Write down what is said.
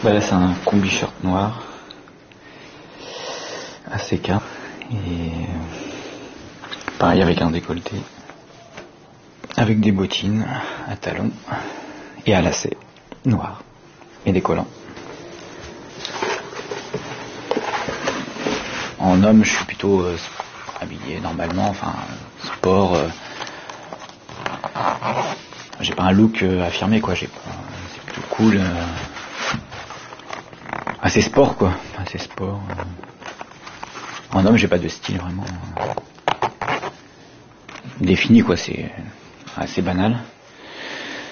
Bah là c'est un combi shirt noir ACK et pareil avec un décolleté, avec des bottines à talons et à lacets noirs et des collants. En homme je suis plutôt habillé normalement, enfin sport. J'ai pas un look affirmé quoi, c'est plutôt cool. Assez sport quoi, assez sport. En homme j'ai pas de style vraiment défini quoi, c'est assez banal.